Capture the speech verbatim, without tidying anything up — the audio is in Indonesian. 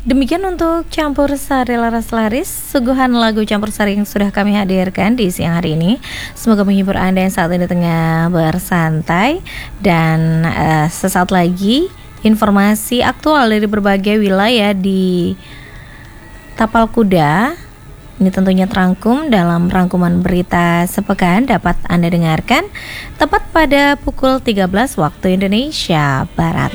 Demikian untuk Campur Sari Laras Laris, suguhan lagu campur sari yang sudah kami hadirkan di siang hari ini. Semoga menghibur Anda yang saat ini tengah bersantai. Dan uh, sesaat lagi informasi aktual dari berbagai wilayah di Tapal Kuda. Ini tentunya terangkum dalam rangkuman berita sepekan, dapat Anda dengarkan tepat pada pukul tiga belas waktu Indonesia Barat.